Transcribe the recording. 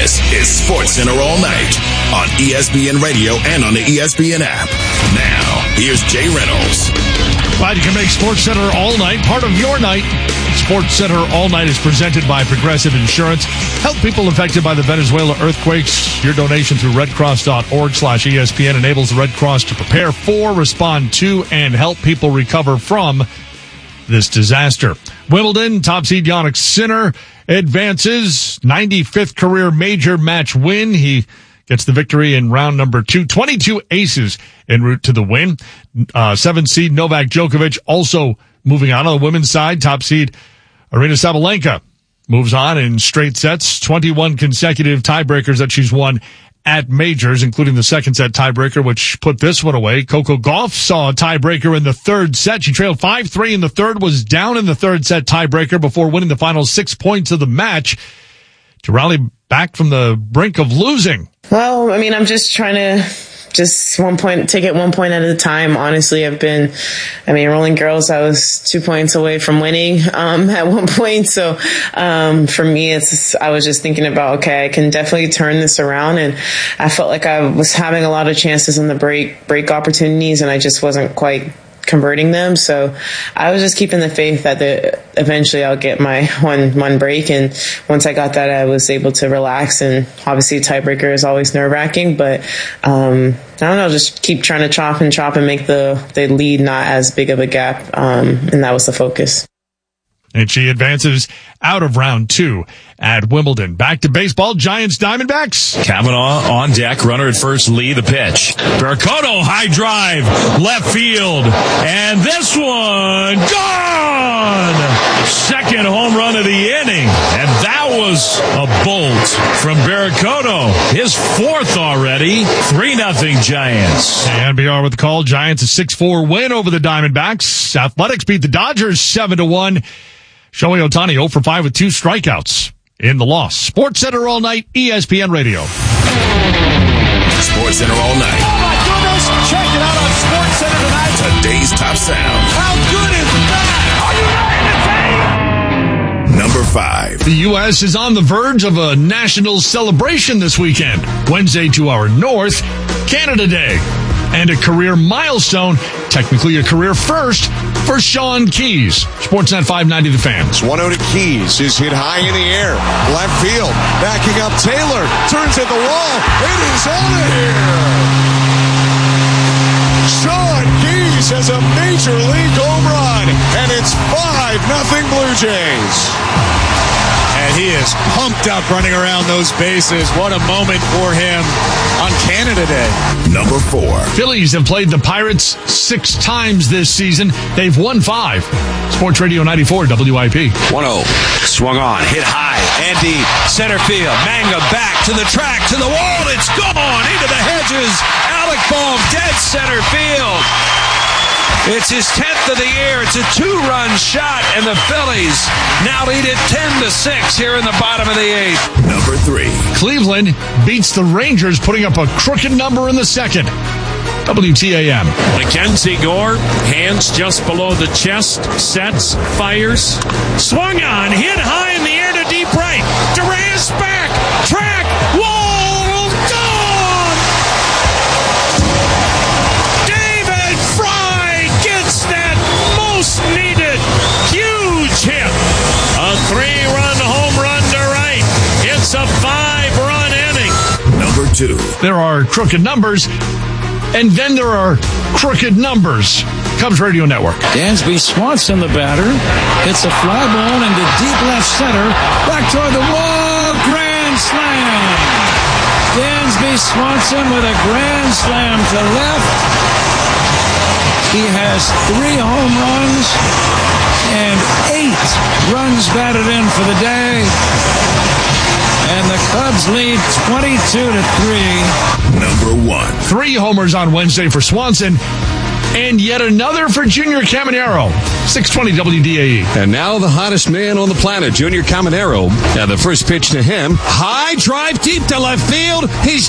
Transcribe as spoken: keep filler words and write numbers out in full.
This is SportsCenter All Night on E S P N Radio and on the E S P N app. Now, here's Jay Reynolds. Glad you can make SportsCenter All Night part of your night. SportsCenter All Night is presented by Progressive Insurance. Help people affected by the Venezuela earthquakes. Your donation through redcross.org slash ESPN enables the Red Cross to prepare for, respond to, and help people recover from this disaster. Wimbledon, top seed Jannik Sinner advances. ninety-fifth career major match win. He gets the victory in round number two. twenty-two aces en route to the win. Uh, seven seed Novak Djokovic also moving on on the women's side. Top seed Aryna Sabalenka moves on in straight sets. twenty-one consecutive tiebreakers that she's won at majors, including the second set tiebreaker, which put this one away. Coco Gauff saw a tiebreaker in the third set. She trailed five three in the third, was down in the third set tiebreaker before winning the final six points of the match to rally back from the brink of losing. Well, I mean, I'm just trying to just one point, take it one point at a time. Honestly, I've been, I mean, Rolling Girls, I was two points away from winning, um, at one point. So, um, for me, it's, I was just thinking about, okay, I can definitely turn this around. And I felt like I was having a lot of chances in the break, break opportunities, and I just wasn't quite converting them. So I was just keeping the faith that the, eventually I'll get my one one break. And once I got that, I was able to relax. And obviously, tiebreaker is always nerve wracking, but um, I don't know, just keep trying to chop and chop and make the the lead not as big of a gap. Um, and that was the focus. And she advances out of round two at Wimbledon. Back to baseball, Giants Diamondbacks. Kavanaugh on deck, runner at first, Lee the pitch. Barracoto, high drive, left field, and this one, gone! Second home run of the inning, and that was a bolt from Barracoto. His fourth already, three nothing Giants. And B R with the call, Giants a six four win over the Diamondbacks. Athletics beat the Dodgers seven to one. Shohei Ohtani zero for five with two strikeouts in the loss. SportsCenter All Night, E S P N Radio. SportsCenter All Night. Oh my goodness! Check it out on SportsCenter tonight. Today's top sound. How good is that? Are you ready to take? Number five. The U S is on the verge of a national celebration this weekend. Wednesday to our north, Canada Day. And a career milestone, technically a career first, for Sean Keyes. Sportsnet five ninety The Fan. one oh to Keyes is hit high in the air. Left field. Backing up Taylor. Turns at the wall. It is out of here. Sean Keyes has a major league home run. And it's five nothing Blue Jays. And he is pumped up running around those bases. What a moment for him on Canada Day. Number four. Phillies have played the Pirates six times this season. They've won five. Sports Radio ninety-four W I P. one oh. Swung on. Hit high. And deep. Center field. Manga back to the track. To the wall. It's gone. Into the hedges. Alec Bohm. Dead center field. It's his tenth of the year. It's a two-run shot, and the Phillies now lead it ten to six here in the bottom of the eighth. Number three. Cleveland beats the Rangers, putting up a crooked number in the second. W T A M. Mackenzie Gore, hands just below the chest, sets, fires. Swung on, hit high in the air to deep right. Duran's back, track, wall, gone! David Fry gets that most needed huge hit. A three-run home run to right. It's a five-run inning. Number two. There are crooked numbers. And then there are crooked numbers. Cubs Radio Network. Dansby Swanson, the batter, hits a fly ball into deep left center. Back toward the wall. Grand slam. Dansby Swanson with a grand slam to left. He has three home runs and eight runs batted in for the day. And the Cubs lead twenty-two to three. Number one. Three homers on Wednesday for Swanson. And yet another for Junior Caminero. six twenty W D A E. And now the hottest man on the planet, Junior Caminero. Now the first pitch to him. High drive deep to left field. He's